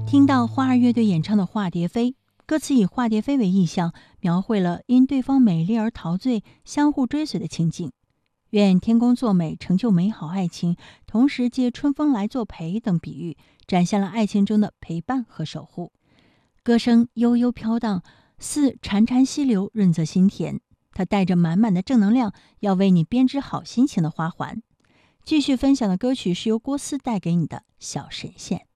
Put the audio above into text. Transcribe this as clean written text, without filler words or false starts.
听到花儿乐队演唱的《化蝶飞》，歌词以化蝶飞为意象，描绘了因对方美丽而陶醉、相互追随的情景。愿天公作美，成就美好爱情，同时借春风来作陪等比喻，展现了爱情中的陪伴和守护。歌声悠悠飘荡，似潺潺溪流，润泽心田。它带着满满的正能量，要为你编织好心情的花环。继续分享的歌曲是由郭思带给你的《小神仙》。